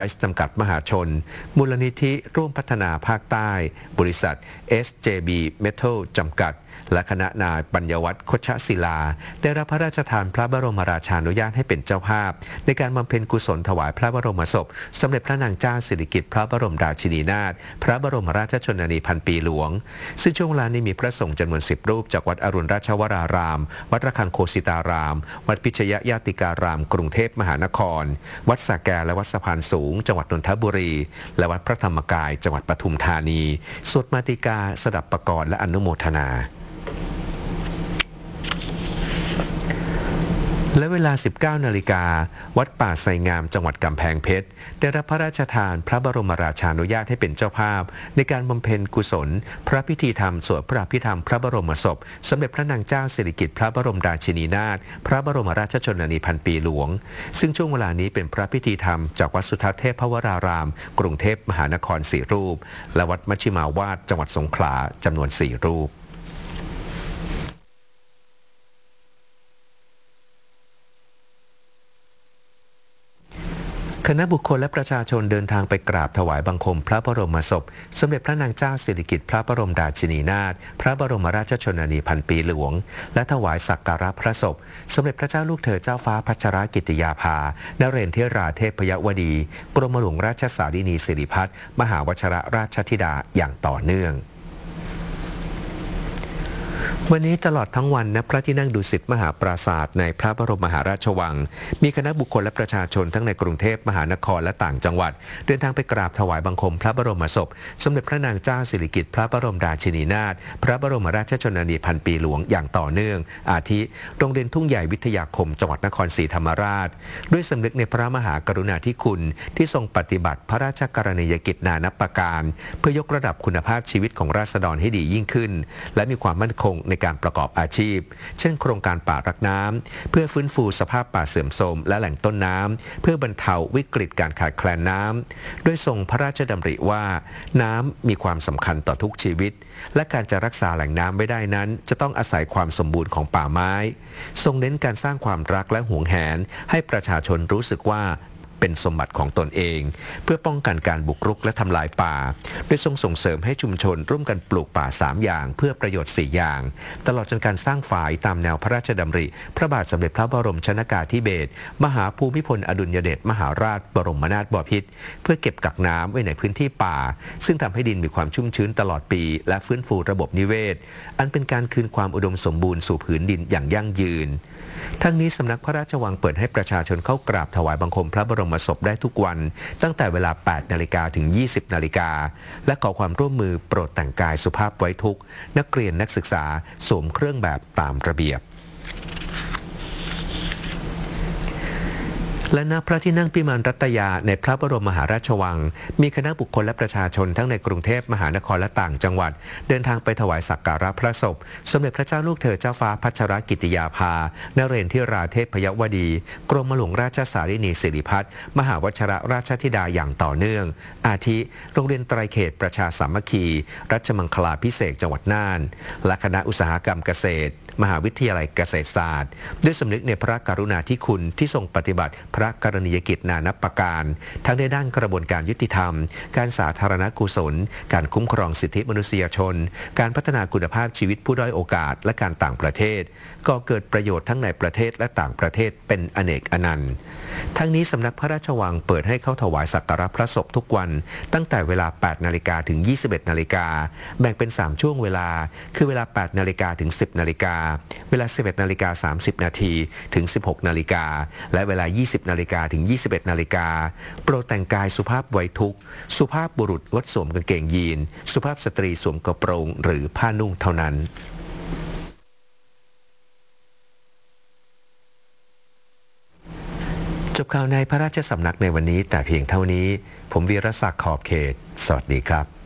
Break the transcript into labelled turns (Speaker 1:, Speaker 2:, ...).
Speaker 1: จำกัดมหาชนมูลนิธิร่วมพัฒนาภาคใต้บริษัท SJB Metal จำกัดและคณะนายปัญญวัฒน์คชศิลาได้รับพระราชทานพระบรมราชานุญาตให้เป็นเจ้าภาพในการบำเพ็ญกุศลถวายพระบรมศพสมเด็จพระนางเจ้าสิริกิติ์พระบรมราชินีนาถพระบรมราชชนนีพันปีหลวงซึ่งช่วงเวลานี้มีพระสงฆ์จำนวน10 รูปจากวัดอรุณราชวรารามวัดระฆังโคสิตารามวัดพิชยญาติการามกรุงเทพมหานครวัดสระแกและวัดสะพานสูงจังหวัดนนทบุรีและวัดพระธรรมกายจังหวัดปทุมธานีสวดมาติกาสดับปกรณ์และอนุโมทนาและเวลา 19 นาฬิกาวัดป่าไสงามจังหวัดกำแพงเพชรได้รับพระราชทานพระบรมราชานุญาตให้เป็นเจ้าภาพในการบำเพ็ญกุศลพระพิธีธรรมสวดพระอภิธรรมพระบรมศพสมเด็จพระนางเจ้าสิริกิติ์พระบรมราชินีนาถพระบรมราชชนนีพันปีหลวงซึ่งช่วงเวลานี้เป็นพระพิธีธรรมจากวัดสุทัศน์เทพวรารามกรุงเทพมหานคร4 รูปและวัดมัชฌิมาวาสจังหวัดสงขลาจำนวน4 รูปคณะบุคคลและประชาชนเดินทางไปกราบถวายบังคมพระบรมศพสมเด็จพระนางเจ้าสิริกิติ์พระบรมราชินีนาถพระบรมราชชนนีพันปีหลวงและถวายสักการะพระศพสมเด็จพระเจ้าลูกเธอเจ้าฟ้าพัชรกิติยาภานเรนทราเทพยวดีกรมหลวงราชสารินีสิริพัฒน์มหาวชิรราชธิดาอย่างต่อเนื่องวันนี้ตลอดทั้งวันณพระที่นั่งดุสิตมหาปราสาทในพระบรมมหาราชวังมีคณะบุคคลและประชาชนทั้งในกรุงเทพมหานครและต่างจังหวัดเดินทางไปกราบถวายบังคมพระบรมศพสมเด็จพระนางเจ้าสิริกิติ์พระบรมราชินีนาถพระบรมราชชนนีพันปีหลวงอย่างต่อเนื่องอาทิโรงเรียนทุ่งใหญ่วิทยาคมจังหวัดนครศรีธรรมราชด้วยสำนึกในพระมหากรุณาธิคุณที่ทรงปฏิบัติพระราชกรณียกิจนานับประการเพื่อยกระดับคุณภาพชีวิตของราษฎรให้ดียิ่งขึ้นและมีความมั่นคงในการประกอบอาชีพเช่นโครงการป่ารักน้ำเพื่อฟื้นฟูสภาพป่าเสื่อมโทรมและแหล่งต้นน้ำเพื่อบรรเทาวิกฤตการขาดแคลนน้ำโดยทรงพระราชดำริว่าน้ำมีความสำคัญต่อทุกชีวิตและการจะรักษาแหล่งน้ำไว้ได้นั้นจะต้องอาศัยความสมบูรณ์ของป่าไม้ทรงเน้นการสร้างความรักและหวงแหนให้ประชาชนรู้สึกว่าเป็นสมบัติของตนเองเพื่อป้องกันการบุกรุกและทำลายป่าโดยทรงส่งเสริมให้ชุมชนร่วมกันปลูกป่า3 อย่างเพื่อประโยชน์4 อย่างตลอดจนการสร้างฝายตามแนวพระราชดำริพระบาทสมเด็จพระบรมชนกาธิเบศรมหาภูมิพลอดุลยเดชมหาราชบรมนาถบพิตรเพื่อเก็บกักน้ำไว้ในพื้นที่ป่าซึ่งทำให้ดินมีความชุ่มชื้นตลอดปีและฟื้นฟูระบบนิเวศอันเป็นการคืนความอุดมสมบูรณ์สู่ผืนดินอย่างยั่งยืนทั้งนี้สำนักพระราชวังเปิดให้ประชาชนเข้ากราบถวายบังคมพระบรมศพได้ทุกวันตั้งแต่เวลา 8 นาฬิกาถึง 20 นาฬิกาและขอความร่วมมือโปรดแต่งกายสุภาพไว้ทุกข์นักเรียนนักศึกษาสวมเครื่องแบบตามระเบียบและณพระที่นั่งพิมานรัตยาในพระบรมมหาราชวังมีคณะบุคคลและประชาชนทั้งในกรุงเทพมหานครและต่างจังหวัดเดินทางไปถวายสักการะพระศพสมเด็จพระเจ้าลูกเธอเจ้าฟ้าพัชรกิติยาภานเรนทราเทพยวดีกรมหลวงราชสารินีสิริพัฒน์มหาวชิรราชธิดาอย่างต่อเนื่องอาทิโรงเรียนไตรเขตประชาสามัคคีรัชมังคลาภิเษกจังหวัดน่านและคณะอุตสาหกรรมเกษตรมหาวิทยาลัยเกษตรศาสตร์ด้วยสำนึกในพระกรุณาธิคุณที่ทรงปฏิบัติพระกรณียกิจนานับประการทั้งในด้านกระบวนการยุติธรรมการสาธารณกุศลการคุ้มครองสิทธิมนุษยชนการพัฒนาคุณภาพชีวิตผู้ด้อยโอกาสและการต่างประเทศก็เกิดประโยชน์ทั้งในประเทศและต่างประเทศเป็นอเนกอนันต์ทั้งนี้สำนักพระราชวังเปิดให้เข้าถวายสักการะพระศพทุกวันตั้งแต่เวลา 8 นาฬิกาถึง 21 นาฬิกาแบ่งเป็น3 ช่วงเวลาคือเวลา 8 นาฬิกาถึง 10 นาฬิกาเวลา 11 นาฬิกา 30 นาทีถึง 16 นาฬิกาและเวลา 20 นาฬิกาถึง 21 นาฬิกาโปรดแต่งกายสุภาพไว้ทุกข์สุภาพบุรุษงดสวมกางเกงยีนสุภาพสตรีสวมกระโปรงหรือผ้านุ่งเท่านั้นจบข่าวในพระราชสำนักในวันนี้แต่เพียงเท่านี้ผมวีรศักดิ์ขอบเขตสวัสดีครับ